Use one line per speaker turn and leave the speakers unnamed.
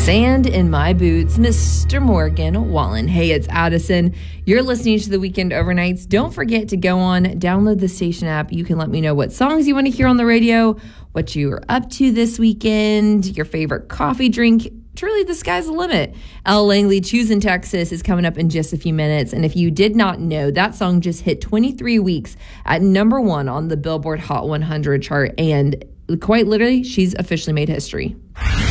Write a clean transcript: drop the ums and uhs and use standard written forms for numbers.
Sand in My Boots, Mr. Morgan Wallen. Hey, it's Addison. You're listening to the Weekend Overnights. Don't forget to go on, download the station app. You can let me know what songs you want to hear on the radio, what you are up to this weekend, your favorite coffee drink. Truly, the sky's the limit. Elle Langley, Choosing Texas, is coming up in just a few minutes. And if you did not know, that song just hit 23 weeks at number 1 on the Billboard Hot 100 chart. And quite literally, she's officially made history.